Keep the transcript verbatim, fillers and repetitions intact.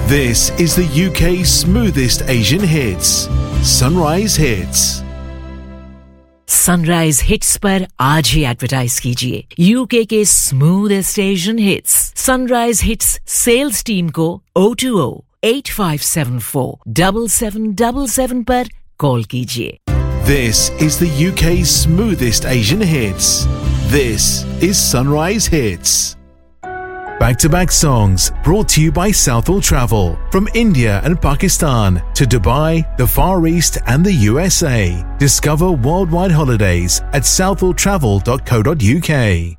This is the U K's smoothest Asian hits. Sunrise Hits. Sunrise hits पर आज ही advertise कीजिए UK के smoothest Asian hits sunrise hits sales team को O two O eight five seven four seven seven seven seven पर call कीजिए. This is the U K's smoothest Asian hits. This is Sunrise Hits. Back-to-back songs brought to you by Southall Travel. From India and Pakistan to Dubai, the Far East and the U S A. Discover worldwide holidays at southall travel dot co dot U K.